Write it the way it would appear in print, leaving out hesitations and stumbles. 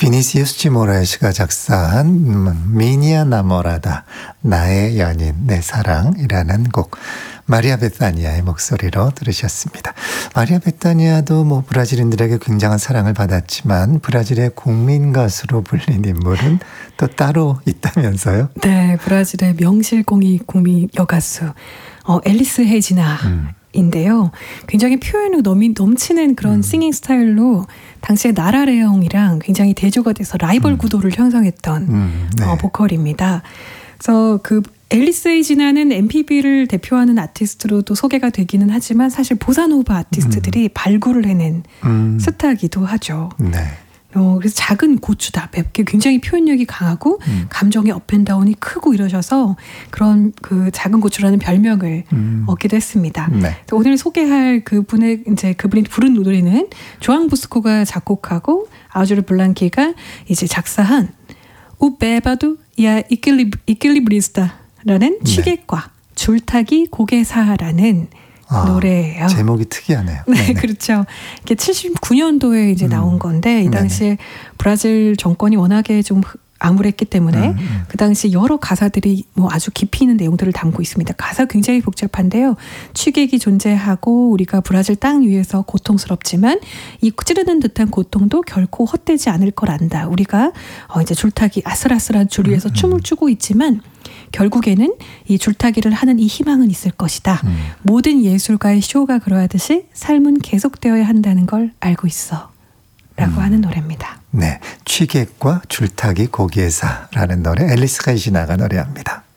비니시우스 지 모라에스가 작사한 미니아 나모라다 나의 연인 내 사랑이라는 곡 마리아 베타니아의 목소리로 들으셨습니다. 마리아 베타니아도 브라질인들에게 굉장한 사랑을 받았지만 브라질의 국민 가수로 불린 인물은 또 따로 있다면서요? 네, 브라질의 명실공히 국민 여가수 앨리스 헤지나인데요. 굉장히 표현이 넘치는 그런 싱잉 스타일로 당시에 나라 레옹이랑 굉장히 대조가 돼서 라이벌 구도를 형성했던 네. 보컬입니다. 그래서 그 앨리스 헤지나는 MPB를 대표하는 아티스트로도 소개가 되기는 하지만 사실 보사노바 아티스트들이 발굴을 해낸 스타이기도 하죠. 네. 그래서 작은 고추다 맵게 굉장히 표현력이 강하고 감정의 업앤다운이 크고 이러셔서 그런 그 작은 고추라는 별명을 얻기도 했습니다. 네. 오늘 소개할 그분이 부른 노래는 조앙 부스코가 작곡하고 아우주르 블랑키가 이제 작사한 우 베바두 야 이클리브리스타라는 취객과 줄타기 고개사라는 노래예요. 제목이 특이하네요. 네, 그렇죠. 이게 79년도에 이제 나온 건데 이 당시에 브라질 정권이 워낙에 좀 암울했기 때문에 그 당시 여러 가사들이 아주 깊이 있는 내용들을 담고 있습니다. 가사 굉장히 복잡한데요. 취객이 존재하고 우리가 브라질 땅 위에서 고통스럽지만 이 찌르는 듯한 고통도 결코 헛되지 않을 걸 안다. 우리가 이제 줄타기 아슬아슬한 줄 위에서 춤을 추고 있지만 결국에는 이 줄타기를 하는 이 희망은 있을 것이다. 모든 예술가의 쇼가 그러하듯이 삶은 계속되어야 한다는 걸 알고 있어. 라고 하는 노래입니다. 네, 취객과 줄타기 고개사라는 노래 앨리스 헤지나가 노래합니다.